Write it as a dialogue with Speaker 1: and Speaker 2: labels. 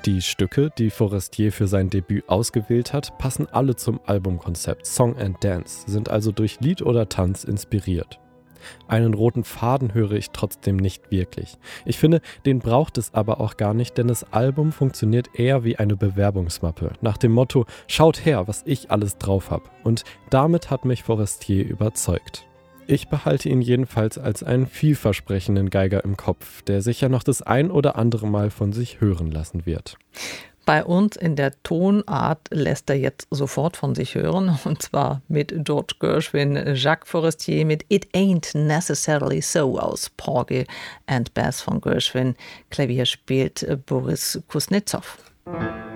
Speaker 1: Die Stücke, die Forestier für sein Debüt ausgewählt hat, passen alle zum Albumkonzept Song and Dance, sind also durch Lied oder Tanz inspiriert. Einen roten Faden höre ich trotzdem nicht wirklich. Ich finde, den braucht es aber auch gar nicht, denn das Album funktioniert eher wie eine Bewerbungsmappe. Nach dem Motto, schaut her, was ich alles drauf habe. Und damit hat mich Forestier überzeugt. Ich behalte ihn jedenfalls als einen vielversprechenden Geiger im Kopf, der sicher noch das ein oder andere Mal von sich hören lassen wird.
Speaker 2: Bei uns in der Tonart lässt er jetzt sofort von sich hören, und zwar mit George Gershwin, Jacques Forestier mit It Ain't Necessarily So aus Porgy and Bess von Gershwin. Klavier spielt Boris Kuznetsov.